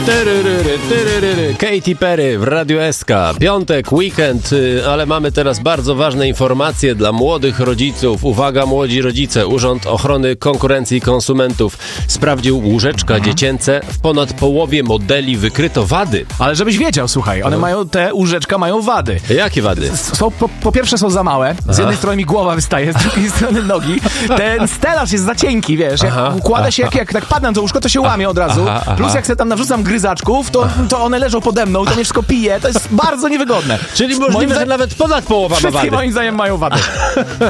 Katy Perry w Radiu SK. Piątek, weekend, ale mamy teraz bardzo ważne informacje dla młodych rodziców. Uwaga, młodzi rodzice. Urząd Ochrony Konkurencji i Konsumentów sprawdził łóżeczka dziecięce. W ponad połowie modeli wykryto wady. Ale żebyś wiedział, słuchaj, te łóżeczka mają wady. Jakie wady? Po pierwsze są za małe. Z jednej strony mi głowa wystaje, z drugiej strony nogi. Ten stelaż jest za cienki, wiesz. Jak układa się, jak tak padnę na to łóżko, to się łamie od razu. Plus jak sobie tam narzucam gryzaczków, to one leżą pode mną i to mnie wszystko pije. To jest bardzo niewygodne. Czyli możliwe, że nawet ponad połowa ma wady. Wszystkie moim zdaniem mają wady.